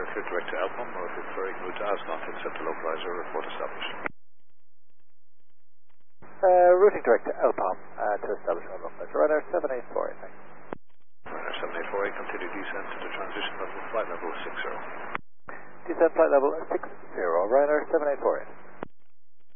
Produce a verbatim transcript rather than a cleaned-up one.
clear direct to Alpam, or if it's very good to ask not to accept the localizer, report established. Uh, routing direct to Alpam uh, to establish one localizer. Radar seven eight four eight, thanks. Radar seven eight four eight, continue descent to the transition level, flight level six zero. Descent flight level six zero, radar seven eight four eight.